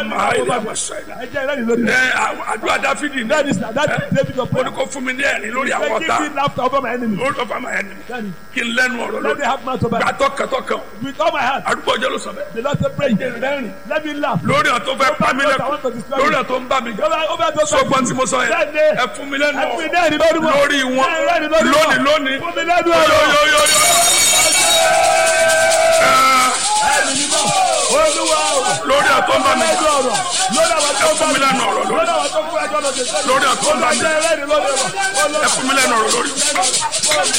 àdúrà Dáfídì ní oníkó fún mi ní ẹ̀rín lórí àwọn ọ̀tá lórí ọ̀fà máa ẹni kí n lẹ́nu ọ̀rọ̀ lórí gbà tọkàntọkàn àdúgbò ọjọ́ ló sọ bẹ́ẹ̀ lórí ọ̀tọ́ fẹ́ pa mí lẹ́kọ̀ọ́ lórí ọ̀tọ́ ń bá mi jà sọgbọ́n tí mo sọ yẹn ẹ fún mi lẹ́nu lórí wọn lónìí lórí ọ̀tọ́ ń bá mi jà ẹ fún mi lẹ́nu ọ̀rọ̀ lórí ọ̀tọ́ ń bá mi jà ẹ fún mi lẹ́nu ọ̀rọ̀ lórí.